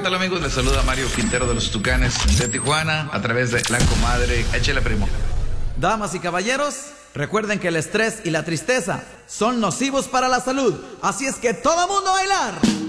tal, amigos? Les saluda Mario Quintero de los Tucanes de Tijuana a través de La Comadre. Échale, primo. Damas y caballeros, recuerden que el estrés y la tristeza son nocivos para la salud. Así es que todo mundo a bailar.